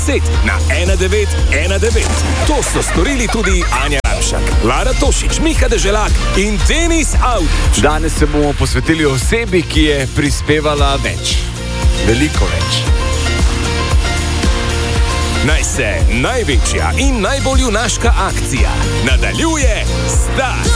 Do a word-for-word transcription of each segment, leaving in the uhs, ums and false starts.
na ena devet ena devet. To so storili tudi Anja Ramšak, Lara Tošič, Miha Deželak in Denis Audić. Danes se bomo posvetili osebi, ki je prispevala več. Veliko več. Naj se največja in najbolj junaška akcija nadaljuje Start.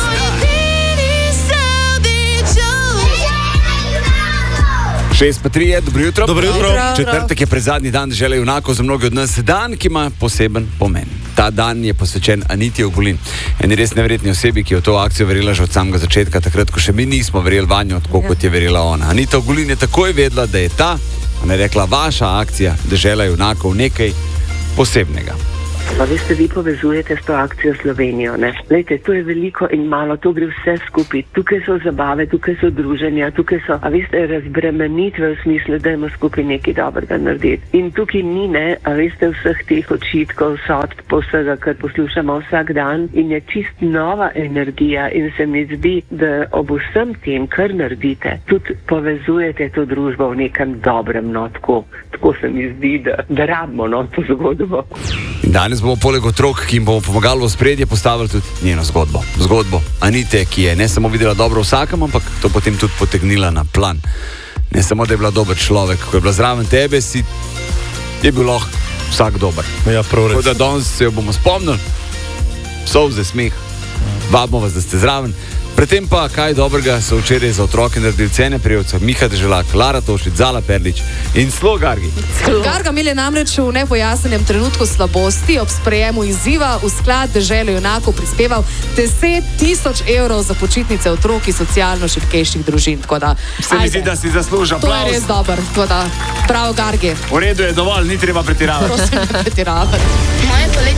Šest pa tri je, dobro jutro. Dobro jutro. Četrtek je predzadnji dan Dežele junakov, za mnogi od nas dan, ki ima poseben pomen. Ta dan je posvečen Aniti Ogulin, eni res neverjetni osebi, ki je v to akcijo verjela že od samega začetka, takrat, ko še mi nismo verjeli vanjo, tako kot je verjela ona. Anita Ogulin je takoj vedela, da je ta, ona je rekla, vaša akcija Dežela junakov nekaj posebnega. Pa veste, vi povezujete s to akcijo Slovenijo, ne? Lejte, to je veliko in malo, to gre vse skupaj. Tukaj so zabave, tukaj so druženja, tukaj so, a veste, razbremenitve v smislu, da imamo skupaj nekaj dobrega narediti. In tukaj ni, ne, a veste, vseh teh očitkov, sodb, vsega, kar poslušamo vsak dan in je čist nova energija in se mi zdi, da ob vsem tem, kar naredite, tudi povezujete to družbo v nekem dobrem, no, tako, tako se mi zdi, da, da rabimo, no, to zgodbo. Danes bomo poleg otrok, ki jim bomo pomagali v spredje, postavili tudi njeno zgodbo. Zgodbo Anite, ki je ne samo videla dobro vsakem, ampak to potem tudi potegnila na plan. Ne samo, da je bila dober človek, ko je bila zraven tebe, si je bil lahko vsak dober. Ja, prav res. Tako da danes se jo bomo spomnili, solze, smeh, vabimo vas, da ste zraven. Predtem pa, kaj dobrega so včeraj za otroke naredili cene prijevcev Miha Deželak, Lara Tošič, Zala Perlič in Slo Gargi. Garga Mil je namreč v nepojasnenem trenutku slabosti ob sprejemu izziva v sklad Dežele junakov prispeval deset tisoč evrov za počitnice otrok iz socialno šibkejših družin. Tako da, Se mi zdi, da si zasluža to je aplavz. res dober. Tako da, prav Gargi. V redu je dovolj, ni treba pretiravati. Prosim, ne pretiravati.